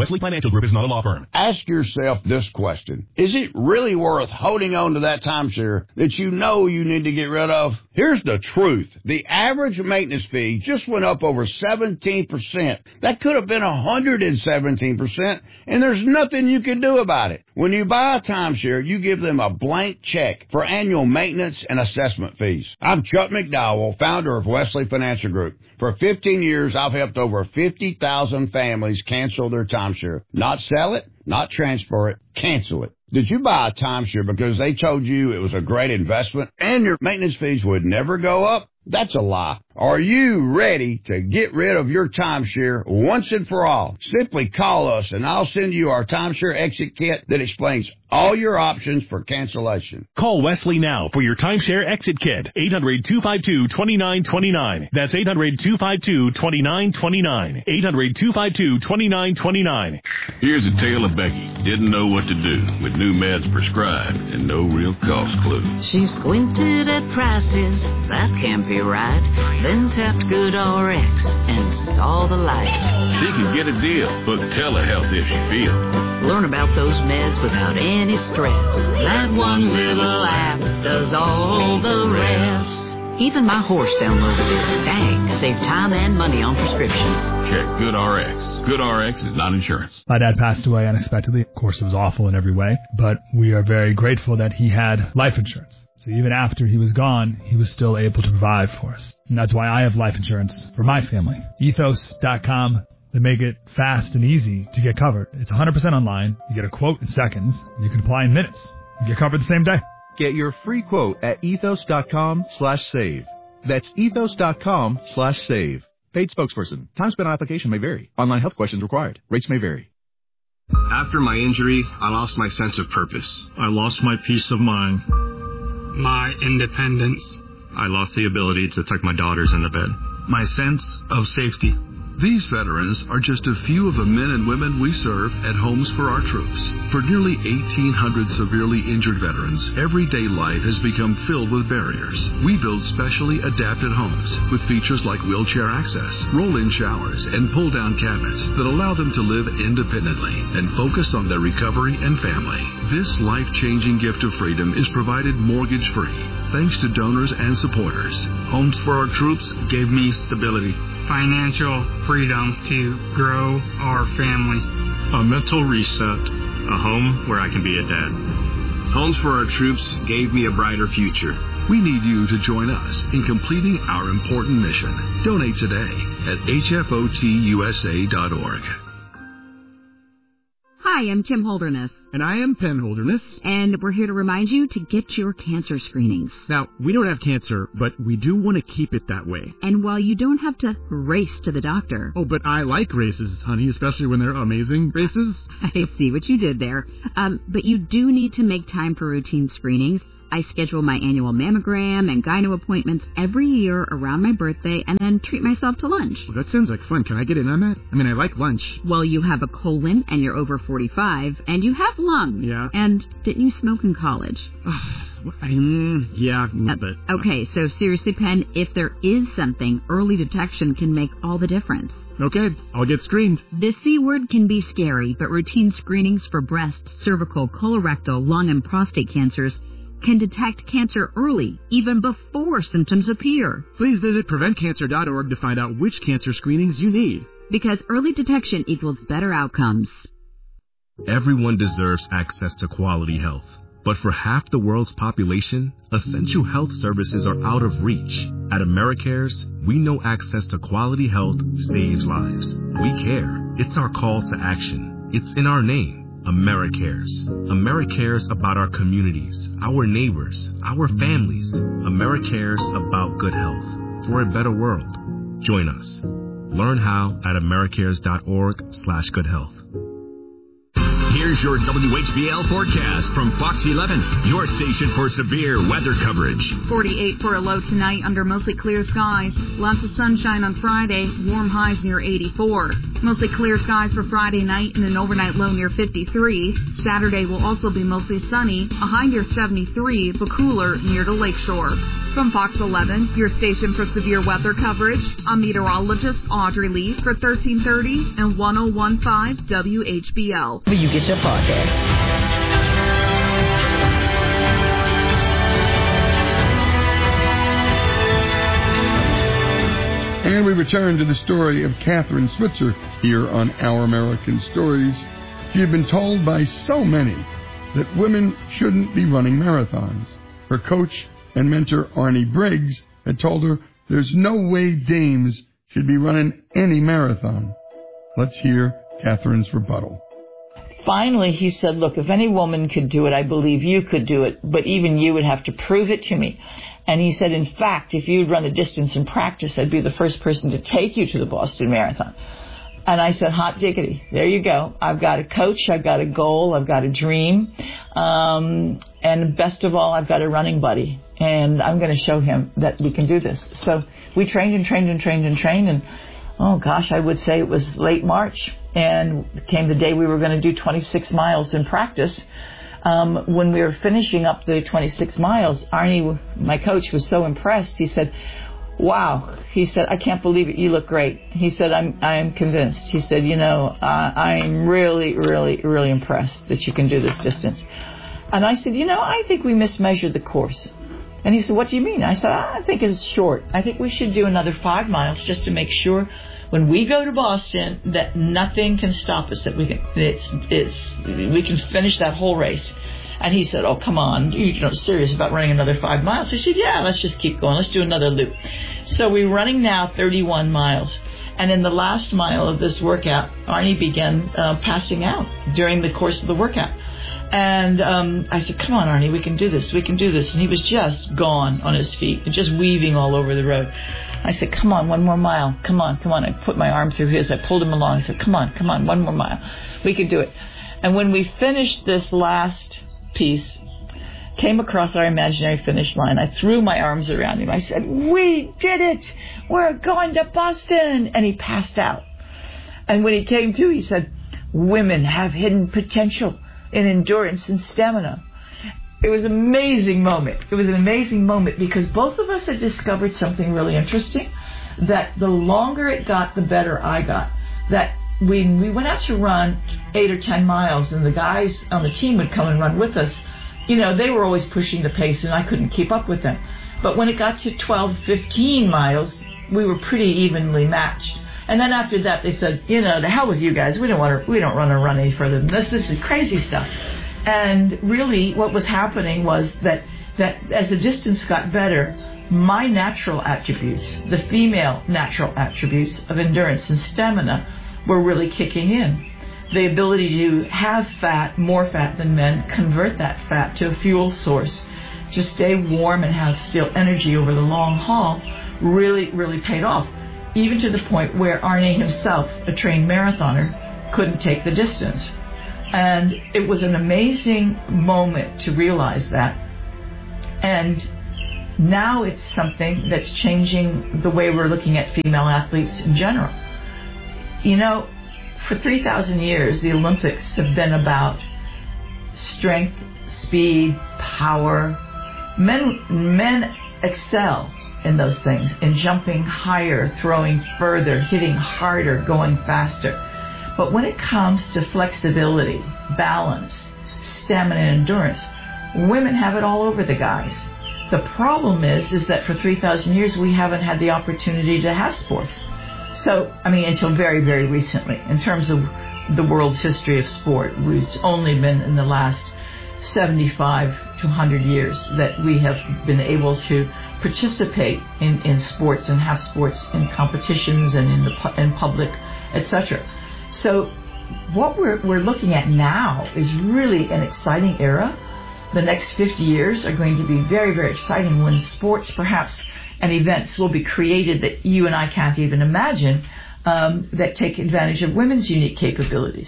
Wesley Financial Group is not a law firm. Ask yourself this question. Is it really worth holding on to that timeshare that you know you need to get rid of? Here's the truth. The average maintenance fee just went up over 17%. That could have been 117%, and there's nothing you can do about it. When you buy a timeshare, you give them a blank check for annual maintenance and assessment fees. I'm Chuck McDowell, founder of Wesley Financial Group. For 15 years, I've helped over 50,000 families cancel their timeshare. Not sell it, not transfer it, cancel it. Did you buy a timeshare because they told you it was a great investment and your maintenance fees would never go up? That's a lie. Are you ready to get rid of your timeshare once and for all? Simply call us and I'll send you our timeshare exit kit that explains all your options for cancellation. Call Wesley now for your timeshare exit kit. 800-252-2929. That's 800-252-2929. 800-252-2929. Here's a tale of Becky. Didn't know what to do with new meds prescribed and no real cost clue. She squinted at prices. That can't be right. Then tapped GoodRx and saw the light. She can get a deal. Book telehealth if she feels. Learn about those meds without any stress. That one little app does all the rest. Even my horse downloaded it. Dang, save time and money on prescriptions. Check GoodRx. GoodRx is not insurance. My dad passed away unexpectedly. Of course, it was awful in every way, but we are very grateful that he had life insurance. So even after he was gone, he was still able to provide for us. And that's why I have life insurance for my family. Ethos.com. They make it fast and easy to get covered. It's 100% online. You get a quote in seconds. You can apply in minutes. You get covered the same day. Get your free quote at ethos.com/save. That's ethos.com/save. Paid spokesperson. Time spent on application may vary. Online health questions required. Rates may vary. After my injury, I lost my sense of purpose. I lost my peace of mind. My independence. I lost the ability to tuck my daughters in the bed. My sense of safety. These veterans are just a few of the men and women we serve at Homes for Our Troops. For nearly 1,800 severely injured veterans, everyday life has become filled with barriers. We build specially adapted homes with features like wheelchair access, roll-in showers, and pull-down cabinets that allow them to live independently and focus on their recovery and family. This life-changing gift of freedom is provided mortgage-free, thanks to donors and supporters. Homes for Our Troops gave me stability. Financial freedom to grow our family. A mental reset. A home where I can be a dad. Homes for Our Troops gave me a brighter future. We need you to join us in completing our important mission. Donate today at hfotusa.org. Hi, I'm Kim Holderness. And I am Penn Holderness. And we're here to remind you to get your cancer screenings. Now, we don't have cancer, but we do want to keep it that way. And while you don't have to race to the doctor... Oh, but I like races, honey, especially when they're amazing races. I see what you did there. But you do need to make time for routine screenings. I schedule my annual mammogram and gyno appointments every year around my birthday and then treat myself to lunch. Well, that sounds like fun. Can I get in on that? I mean, I like lunch. Well, you have a colon and you're over 45 and you have lungs. Yeah. And didn't you smoke in college? Yeah, but... Okay, so seriously, Penn, if there is something, early detection can make all the difference. Okay, I'll get screened. The C word can be scary, but routine screenings for breast, cervical, colorectal, lung, and prostate cancers can detect cancer early, even before symptoms appear. Please visit PreventCancer.org to find out which cancer screenings you need. Because early detection equals better outcomes. Everyone deserves access to quality health. But for half the world's population, essential health services are out of reach. At AmeriCares, we know access to quality health saves lives. We care. It's our call to action. It's in our name. AmeriCares. AmeriCares about our communities, our neighbors, our families. AmeriCares about good health for a better world. Join us. Learn how at americares.org/goodhealth. Here's your WHBL forecast from Fox 11, your station for severe weather coverage. 48 for a low tonight under mostly clear skies. Lots of sunshine on Friday, warm highs near 84. Mostly clear skies for Friday night and an overnight low near 53. Saturday will also be mostly sunny, a high near 73, but cooler near the lakeshore. From Fox 11, your station for severe weather coverage, I'm meteorologist Audrey Lee for 1330 and 1015 WHBL. Where you get your podcast. And we return to the story of Catherine Switzer here on Our American Stories. She had been told by so many that women shouldn't be running marathons. Her coach and mentor Arnie Briggs had told her there's no way dames should be running any marathon. Let's hear Catherine's rebuttal. Finally, he said, look, if any woman could do it, I believe you could do it, but even you would have to prove it to me. And he said, in fact, if you'd run a distance in practice, I'd be the first person to take you to the Boston Marathon. And I said, hot diggity, there you go. I've got a coach, I've got a goal, I've got a dream. And best of all, I've got a running buddy. And I'm going to show him that we can do this. So we trained and trained and trained and trained. And, oh, gosh, I would say it was late March. And came the day we were going to do 26 miles in practice. When we were finishing up the 26 miles, Arnie, my coach, was so impressed. He said, wow. He said, I can't believe it. You look great. He said, I'm convinced. He said, I'm really, really, really impressed that you can do this distance. And I said, I think we mismeasured the course. And he said, what do you mean? I said, I think it's short. I think we should do another 5 miles just to make sure when we go to Boston that nothing can stop us, that we can finish that whole race. And he said, oh, come on, you're not serious about running another 5 miles? I said, yeah, let's just keep going. Let's do another loop. So we're running now 31 miles. And in the last mile of this workout, Arnie began passing out during the course of the workout. And I said, come on, Arnie, we can do this. We can do this. And he was just gone on his feet and just weaving all over the road. I said, come on, one more mile. Come on, come on. I put my arm through his. I pulled him along. I said, come on, one more mile. We can do it. And when we finished this last piece, came across our imaginary finish line, I threw my arms around him. I said, we did it. We're going to Boston. And he passed out. And when he came to, he said, women have hidden potential in endurance and stamina. It was an amazing moment. It was an amazing moment because both of us had discovered something really interesting, that the longer it got, the better I got. That when we went out to run 8 or 10 miles and the guys on the team would come and run with us, they were always pushing the pace and I couldn't keep up with them. But when it got to 12, 15 miles, we were pretty evenly matched. And then after that, they said, the hell with you guys. We don't want to run any further than this. This is crazy stuff. And really, what was happening was that as the distance got better, my natural attributes, the female natural attributes of endurance and stamina, were really kicking in. The ability to have fat, more fat than men, convert that fat to a fuel source, to stay warm and have still energy over the long haul, really, really paid off. Even to the point where Arnie himself, a trained marathoner, couldn't take the distance. And it was an amazing moment to realize that. And now it's something that's changing the way we're looking at female athletes in general. For 3,000 years, the Olympics have been about strength, speed, power. Men excel in those things, in jumping higher, throwing further, hitting harder, going faster. But when it comes to flexibility, balance, stamina, and endurance, women have it all over the guys. The problem is that for 3,000 years, we haven't had the opportunity to have sports. So, until very, very recently, in terms of the world's history of sport, it's only been in the last 75 to 100 years that we have been able to participate in sports and have sports in competitions and in public, etc. So what we're looking at now is really an exciting era. The next 50 years are going to be very, very exciting when sports, perhaps, and events will be created that you and I can't even imagine, that take advantage of women's unique capabilities.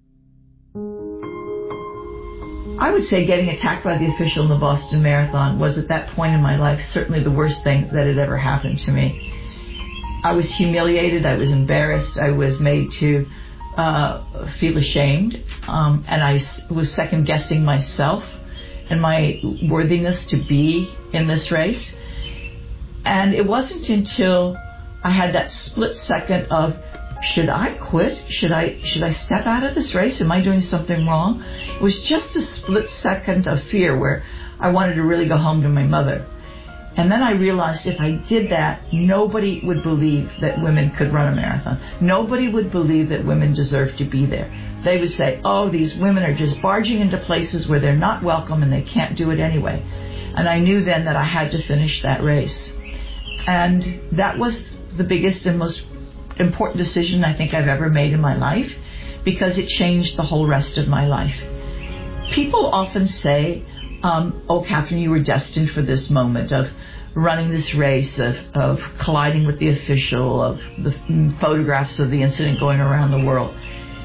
I would say getting attacked by the official in the Boston Marathon was, at that point in my life, certainly the worst thing that had ever happened to me. I was humiliated. I was embarrassed. I was made to feel ashamed. And I was second-guessing myself and my worthiness to be in this race. And it wasn't until I had that split second of, should I quit? Should I step out of this race? Am I doing something wrong? It was just a split second of fear where I wanted to really go home to my mother. And then I realized if I did that, nobody would believe that women could run a marathon. Nobody would believe that women deserve to be there. They would say, oh, these women are just barging into places where they're not welcome and they can't do it anyway. And I knew then that I had to finish that race. And that was the biggest and most important decision I think I've ever made in my life, because it changed the whole rest of my life. People often say, oh, Catherine, you were destined for this moment of running this race, of colliding with the official, of the photographs of the incident going around the world.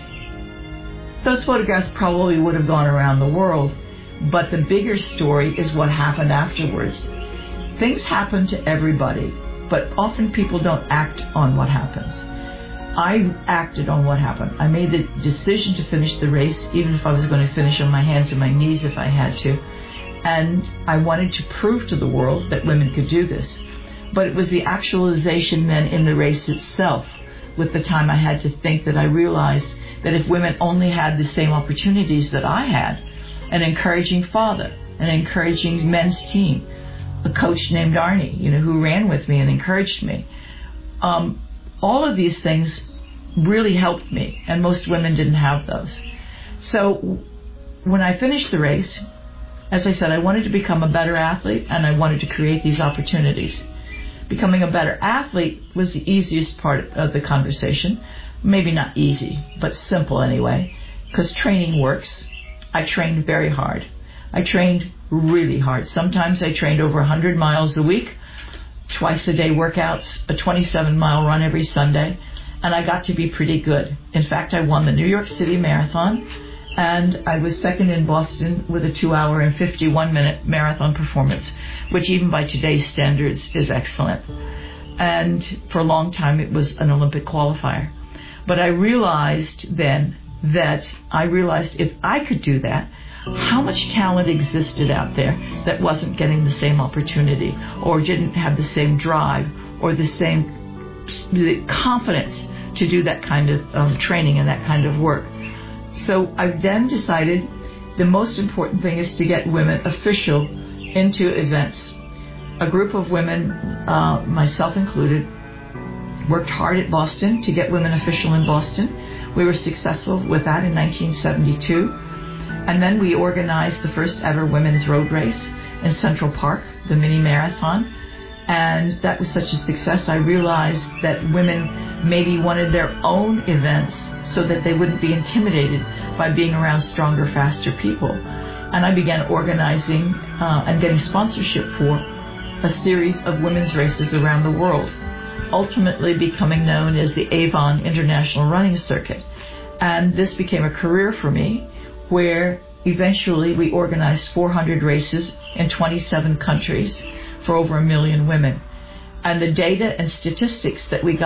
Those photographs probably would have gone around the world, but the bigger story is what happened afterwards. Things happen to everybody, but often people don't act on what happens. I acted on what happened. I made the decision to finish the race, even if I was going to finish on my hands and my knees if I had to. And I wanted to prove to the world that women could do this. But it was the actualization then in the race itself, with the time I had to think, that I realized that if women only had the same opportunities that I had, an encouraging father, an encouraging men's team, a coach named Arnie, who ran with me and encouraged me. All of these things really helped me, and most women didn't have those. So when I finished the race, as I said, I wanted to become a better athlete, and I wanted to create these opportunities. Becoming a better athlete was the easiest part of the conversation. Maybe not easy, but simple anyway, because training works. I trained very hard. I trained really hard. Sometimes I trained over 100 miles a week, twice-a-day workouts, a 27-mile run every Sunday, and I got to be pretty good. In fact, I won the New York City Marathon, and I was second in Boston with a 2-hour and 51-minute marathon performance, which even by today's standards is excellent. And for a long time, it was an Olympic qualifier. But I realized then that if I could do that, how much talent existed out there that wasn't getting the same opportunity, or didn't have the same drive, or the same confidence to do that kind of training and that kind of work. So I then decided the most important thing is to get women official into events. A group of women, myself included, worked hard at Boston to get women official in Boston. We were successful with that in 1972. And then we organized the first ever women's road race in Central Park, the mini marathon. And that was such a success, I realized that women maybe wanted their own events so that they wouldn't be intimidated by being around stronger, faster people. And I began organizing and getting sponsorship for a series of women's races around the world, ultimately becoming known as the Avon International Running Circuit. And this became a career for me, where eventually we organized 400 races in 27 countries for over 1 million women. And the data and statistics that we got